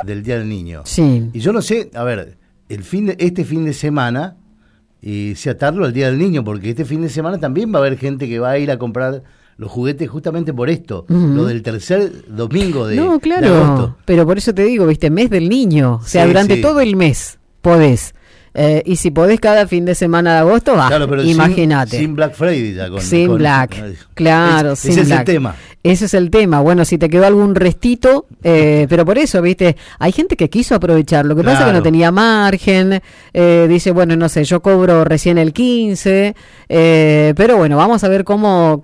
del Día del Niño. Sí. Y yo no sé, a ver, este fin de semana, se atarlo al Día del Niño, porque este fin de semana también va a haber gente que va a ir a comprar los juguetes justamente por esto, lo del tercer domingo de agosto. No, claro, pero por eso te digo, viste, mes del niño, o sea, durante todo el mes podés. Y si podés cada fin de semana de agosto, claro, pero imagínate. Sin Black Friday ya. Sin Black, claro, sin ese Black. Es el tema. Ese es el tema. Bueno, si te quedó algún restito, pero por eso, viste, hay gente que quiso aprovechar. Lo que pasa es que no tenía margen. Dice, bueno, no sé, yo cobro recién el 15. Pero bueno, vamos a ver cuál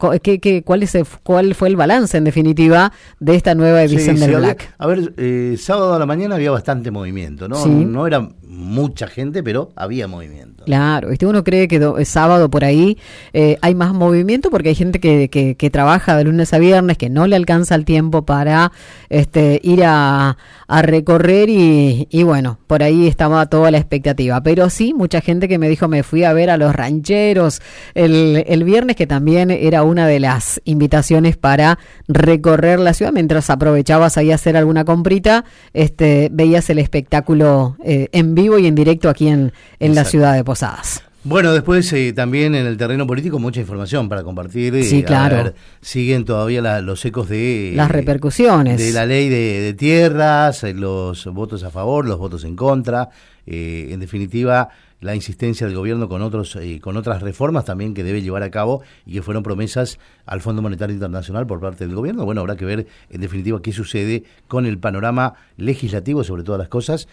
fue el balance, en definitiva, de esta nueva edición del Black. A ver, sábado a la mañana había bastante movimiento, ¿no? Sí. No era mucha gente, pero había movimiento. Claro, uno cree que sábado por ahí hay más movimiento porque hay gente que trabaja de lunes a viernes, que no le alcanza el tiempo para ir a recorrer y bueno, por ahí estaba toda la expectativa. Pero sí, mucha gente que me dijo, me fui a ver a los rancheros el viernes, que también era una de las invitaciones para recorrer la ciudad. Mientras aprovechabas ahí a hacer alguna comprita, veías el espectáculo en vivo y en directo aquí en la ciudad de Posadas. Bueno, después también en el terreno político mucha información para compartir. Sí, claro. A ver, siguen todavía los ecos de las repercusiones de la ley de tierras, los votos a favor, los votos en contra. En definitiva, la insistencia del gobierno con otras reformas también que debe llevar a cabo y que fueron promesas al Fondo Monetario Internacional por parte del gobierno. Bueno, habrá que ver en definitiva qué sucede con el panorama legislativo, sobre todas las cosas,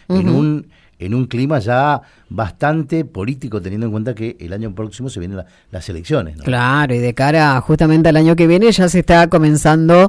en un clima ya bastante político, teniendo en cuenta que el año próximo se vienen las elecciones, ¿no? Claro, y de cara justamente al año que viene ya se está comenzando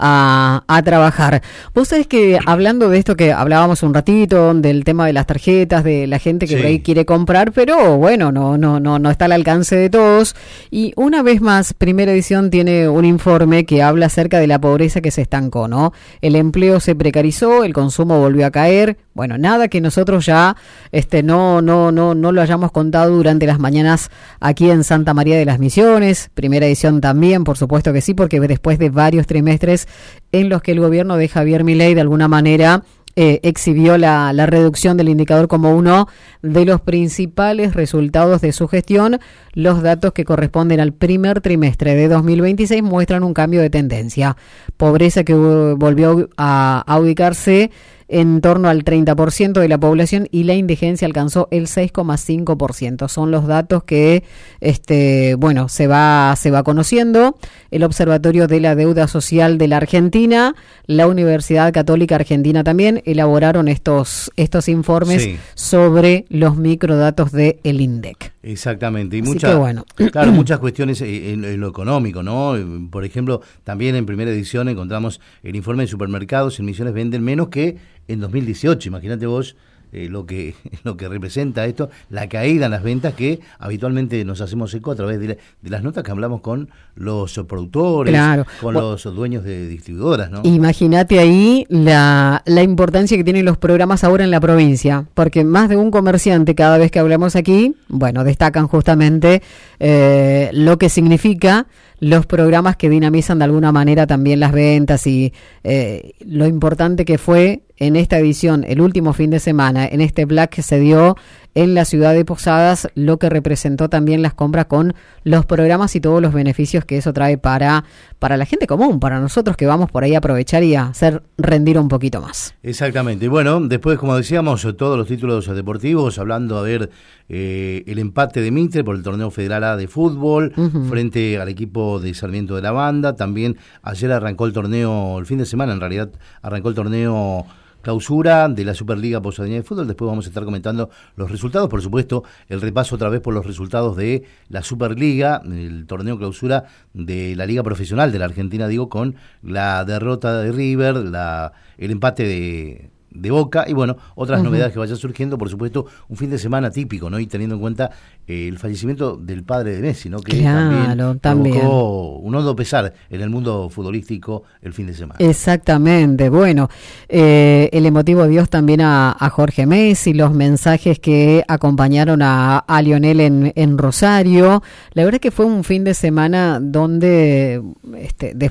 a trabajar. Vos sabés que hablando de esto que hablábamos un ratito, del tema de las tarjetas, de la gente que por ahí quiere comprar, pero bueno, no está al alcance de todos. Y una vez más, Primera Edición tiene un informe que habla acerca de la pobreza que se estancó, ¿no? El empleo se precarizó, el consumo volvió a caer. Bueno, nada que nosotros ya no lo hayamos contado durante las mañanas aquí en Santa María de las Misiones. Primera Edición también, por supuesto que sí, porque después de varios trimestres en los que el gobierno de Javier Milei de alguna manera exhibió la reducción del indicador como uno de los principales resultados de su gestión, los datos que corresponden al primer trimestre de 2026 muestran un cambio de tendencia. Pobreza que volvió a ubicarse en torno al 30% de la población y la indigencia alcanzó el 6,5%. Son los datos que se va conociendo. El Observatorio de la Deuda Social de la Argentina, la Universidad Católica Argentina también elaboraron estos informes sobre los microdatos del INDEC. Exactamente, y muchas muchas cuestiones en lo económico, ¿no? Por ejemplo, también en Primera Edición encontramos el informe de supermercados en Misiones venden menos que en 2018. Imagínate vos lo que representa esto, la caída en las ventas que habitualmente nos hacemos eco a través de las notas que hablamos con los productores, con los dueños de distribuidoras, ¿no? Imagínate ahí la importancia que tienen los programas ahora en la provincia, porque más de un comerciante cada vez que hablamos aquí, destacan justamente lo que significa los programas que dinamizan de alguna manera también las ventas y lo importante que fue en esta edición, el último fin de semana, en este Black que se dio en la ciudad de Posadas, lo que representó también las compras con los programas y todos los beneficios que eso trae para la gente común, para nosotros que vamos por ahí a aprovechar y a hacer rendir un poquito más. Exactamente. Y bueno, después, como decíamos, todos los títulos deportivos, hablando, el empate de Mitre por el torneo federal A de fútbol, frente al equipo de Sarmiento de la Banda. También ayer arrancó el fin de semana en realidad, arrancó el torneo clausura de la Superliga Posadeña de Fútbol. Después vamos a estar comentando los resultados, por supuesto, el repaso otra vez por los resultados de la Superliga, el torneo clausura de la Liga Profesional de la Argentina, con la derrota de River, el empate de Boca y otras novedades que vayan surgiendo, por supuesto, un fin de semana típico, ¿no? Y teniendo en cuenta el fallecimiento del padre de Messi, ¿no? Que también provocó un hondo pesar en el mundo futbolístico el fin de semana. Exactamente. Bueno, el emotivo adiós también a Jorge Messi, los mensajes que acompañaron a Lionel en Rosario. La verdad que fue un fin de semana donde después